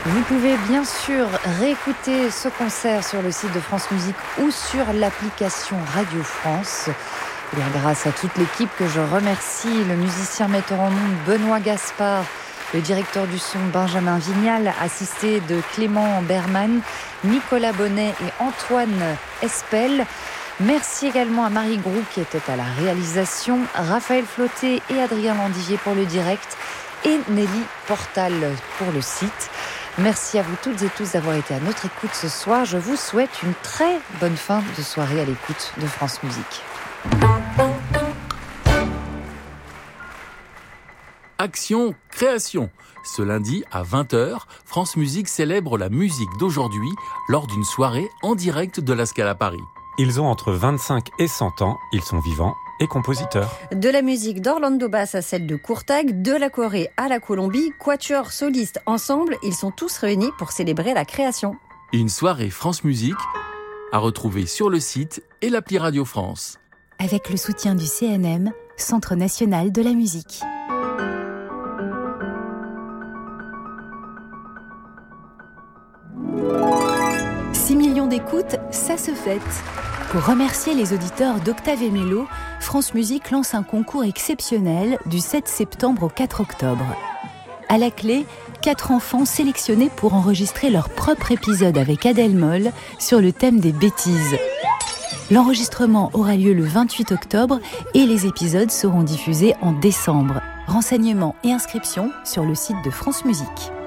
Vous pouvez bien sûr réécouter ce concert sur le site de France Musique ou sur l'application Radio France. Et bien, grâce à toute l'équipe que je remercie, le musicien metteur en ondes Benoît Gaspard, le directeur du son Benjamin Vignal, assisté de Clément Berman, Nicolas Bonnet et Antoine Espel. Merci également à Marie Groux qui était à la réalisation, Raphaël Flauté et Adrien Landivier pour le direct et Nelly Portal pour le site. Merci à vous toutes et tous d'avoir été à notre écoute ce soir. Je vous souhaite une très bonne fin de soirée à l'écoute de France Musique. Action Création. Ce lundi à 20h, France Musique célèbre la musique d'aujourd'hui lors d'une soirée en direct de la Scala Paris. Ils ont entre 25 et 100 ans, ils sont vivants et compositeurs. De la musique d'Orlando Bass à celle de Courtag, de la Corée à la Colombie, quatuor, solistes, ensemble, ils sont tous réunis pour célébrer la création. Une soirée France Musique à retrouver sur le site et l'appli Radio France. Avec le soutien du CNM, Centre national de la musique. D'écoute, ça se fête. Pour remercier les auditeurs d'Octave et Mélo, France Musique lance un concours exceptionnel du 7 septembre au 4 octobre. À la clé, 4 enfants sélectionnés pour enregistrer leur propre épisode avec Adèle Moll sur le thème des bêtises. L'enregistrement aura lieu le 28 octobre et les épisodes seront diffusés en décembre. Renseignements et inscriptions sur le site de France Musique.